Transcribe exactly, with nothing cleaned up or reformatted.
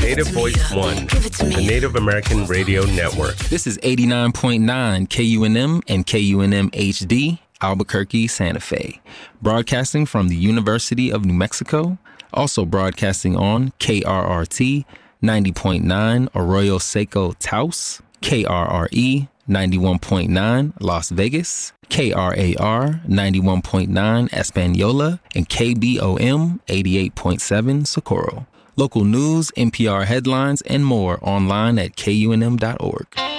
Native Voice One, the Native American Radio Network. This is eighty-nine point nine K U N M and K U N M H D, Albuquerque, Santa Fe. Broadcasting from the University of New Mexico. Also broadcasting on K R R T ninety point nine Arroyo Seco Taos, K R R E ninety-one point nine Las Vegas, K R A R ninety-one point nine Española, and K B O M eighty-eight point seven Socorro. Local news, N P R headlines, and more online at K U N M dot org.